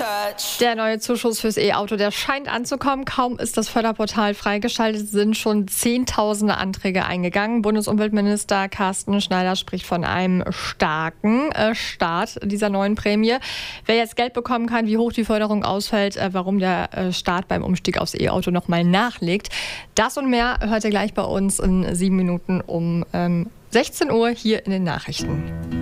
Der neue Zuschuss fürs E-Auto, der scheint anzukommen. Kaum ist das Förderportal freigeschaltet, sind schon Zehntausende Anträge eingegangen. Bundesumweltminister Carsten Schneider spricht von einem starken Start dieser neuen Prämie. Wer jetzt Geld bekommen kann, wie hoch die Förderung ausfällt, warum der Staat beim Umstieg aufs E-Auto nochmal nachlegt. Das und mehr hört ihr gleich bei uns in 7 Minuten um 16 Uhr hier in den Nachrichten.